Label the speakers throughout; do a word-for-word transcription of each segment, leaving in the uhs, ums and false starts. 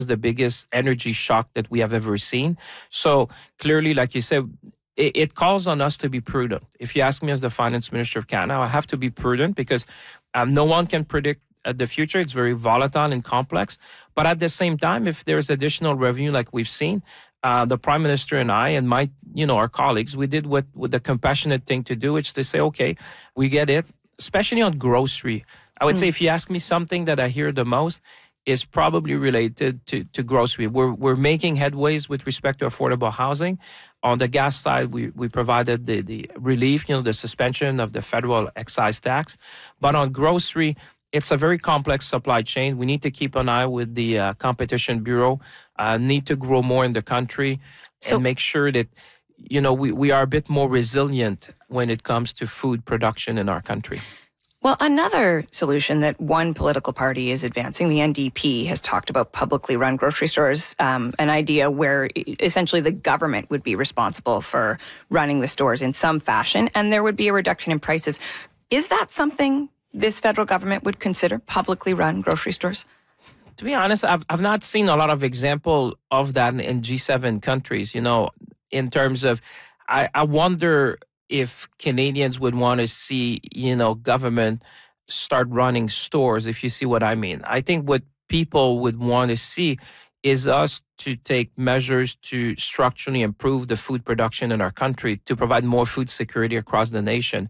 Speaker 1: the biggest energy shock that we have ever seen. So clearly, like you said, it, it calls on us to be prudent. If you ask me as the finance minister of Canada, I have to be prudent because um, no one can predict uh, the future. It's very volatile and complex. But at the same time, if there's additional revenue like we've seen, uh, the Prime Minister and I and my, you know, our colleagues, we did what, what the compassionate thing to do, which is to say, okay, we get it, especially on grocery. I would mm. say if you ask me something that I hear the most, is probably related to, to grocery. We're we're making headways with respect to affordable housing. On the gas side, we, we provided the, the relief, you know, the suspension of the federal excise tax. But on grocery, it's a very complex supply chain. We need to keep an eye with the uh, Competition Bureau, uh, need to grow more in the country so, and make sure that, you know, we, we are a bit more resilient when it comes to food production in our country.
Speaker 2: Well, another solution that one political party is advancing, the N D P, has talked about publicly run grocery stores, um, an idea where essentially the government would be responsible for running the stores in some fashion, and there would be a reduction in prices. Is that something this federal government would consider, publicly run grocery stores?
Speaker 1: To be honest, I've I've not seen a lot of example of that in G seven countries, you know, in terms of, I, I wonder if Canadians would want to see, you know, government start running stores, if you see what I mean. I think what people would want to see is us to take measures to structurally improve the food production in our country, to provide more food security across the nation.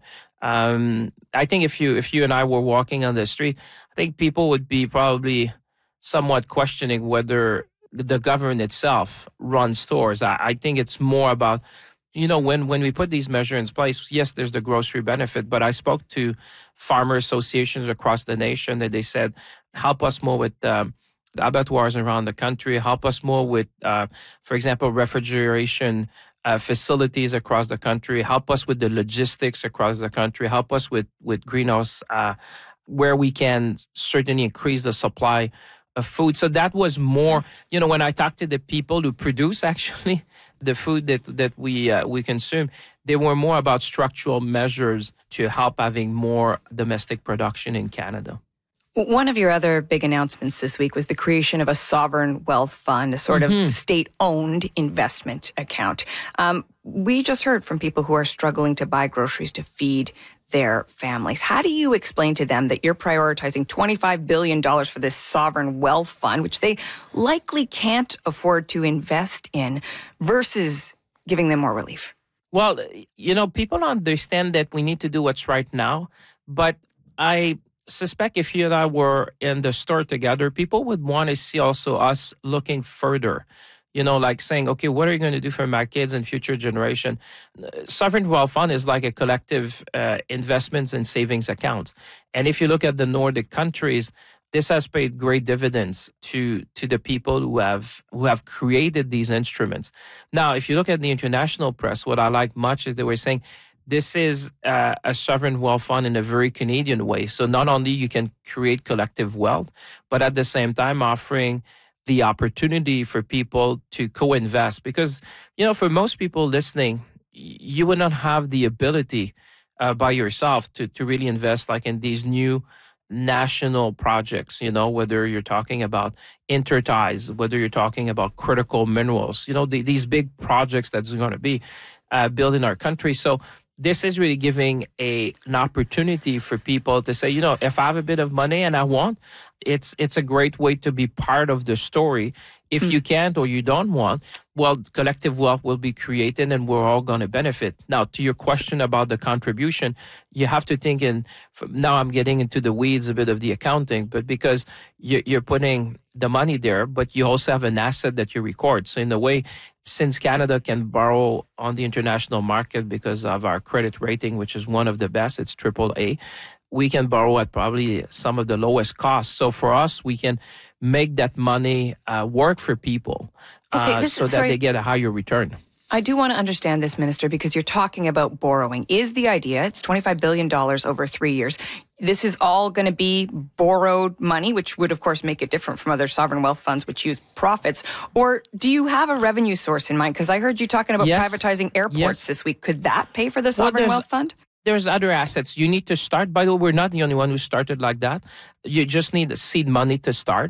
Speaker 1: Um, I think if you if you and I were walking on the street, I think people would be probably somewhat questioning whether the government itself runs stores. I, I think it's more about, you know, when, when we put these measures in place, yes, there's the grocery benefit, but I spoke to farmer associations across the nation that they said, help us more with um, the abattoirs around the country, help us more with, uh, for example, refrigeration uh, facilities across the country, help us with the logistics across the country, help us with, with greenhouse, uh, where we can certainly increase the supply of food. So that was more, you know, when I talked to the people who produce actually the food that that we uh, we consume, they were more about structural measures to help having more domestic production in Canada.
Speaker 2: One of your other big announcements this week was the creation of a sovereign wealth fund, a sort mm-hmm. of state-owned investment account. Um, we just heard from people who are struggling to buy groceries to feed their families. How do you explain to them that you're prioritizing twenty-five billion dollars for this sovereign wealth fund, which they likely can't afford to invest in, versus giving them more relief?
Speaker 1: Well, you know, people understand that we need to do what's right now, but I suspect if you and I were in the store together, people would want to see also us looking further. You know, like saying, okay, what are you going to do for my kids and future generation? Sovereign Wealth Fund is like a collective uh, investments and savings account. And if you look at the Nordic countries, this has paid great dividends to to the people who have who have created these instruments. Now, if you look at the international press, what I like much is they were saying, this is uh, a sovereign wealth fund in a very Canadian way. So not only you can create collective wealth, but at the same time offering the opportunity for people to co-invest. Because, you know, for most people listening, you would not have the ability uh, by yourself to, to really invest like in these new national projects, you know, whether you're talking about Interties, whether you're talking about critical minerals, you know, the, these big projects that's going to be uh, built in our country. So this is really giving a, an opportunity for people to say, you know, if I have a bit of money and I want, it's it's a great way to be part of the story. If you can't or you don't want, well, collective wealth will be created and we're all going to benefit. Now, to your question about the contribution, you have to think in, now I'm getting into the weeds a bit of the accounting, but because you're putting the money there, but you also have an asset that you record. So in a way, since Canada can borrow on the international market because of our credit rating, which is one of the best, it's triple A, we can borrow at probably some of the lowest costs. So for us, we can make that money uh, work for people uh, okay, this, so that sorry. they get a higher return.
Speaker 2: I do want to understand this, Minister, because you're talking about borrowing. Is the idea, it's twenty-five billion dollars over three years, this is all going to be borrowed money, which would, of course, make it different from other sovereign wealth funds which use profits? Or do you have a revenue source in mind? Because I heard you talking about yes. privatizing airports yes. this week. Could that pay for the sovereign well, wealth fund?
Speaker 1: There's other assets. You need to start. By the way, we're not the only one who started like that. You just need seed money to start.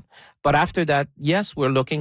Speaker 1: But after that, yes, we're looking